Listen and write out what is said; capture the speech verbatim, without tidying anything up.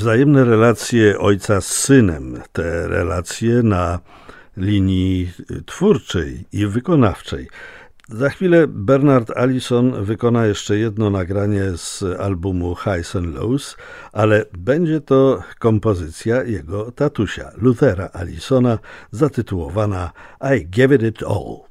wzajemne relacje ojca z synem, te relacje na linii twórczej i wykonawczej. Za chwilę Bernard Allison wykona jeszcze jedno nagranie z albumu Highs and Lows, ale będzie to kompozycja jego tatusia, Luthera Allisona, zatytułowana I Gave It All.